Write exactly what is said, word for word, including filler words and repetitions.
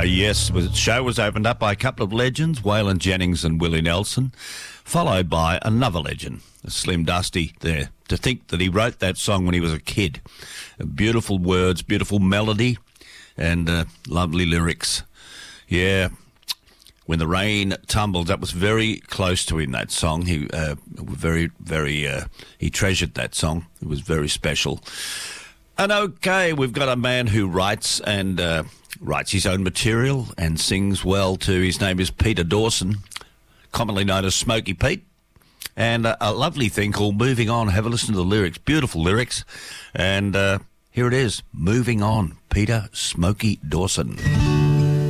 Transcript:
yes, the show was opened up by a couple of legends, Waylon Jennings and Willie Nelson, followed by another legend, Slim Dusty there. To think that he wrote that song when he was a kid. Beautiful words, beautiful melody, and uh, lovely lyrics. Yeah, When the Rain Tumbles, that was very close to him, that song. He uh, very, very, uh, he treasured that song. It was very special. And okay, we've got a man who writes and uh, writes his own material and sings well too. His name is Peter Dawson, commonly known as Smokey Pete. And uh, a lovely thing called Moving On. Have a listen to the lyrics. Beautiful lyrics. And uh, here it is, Moving On, Peter Smokey Dawson.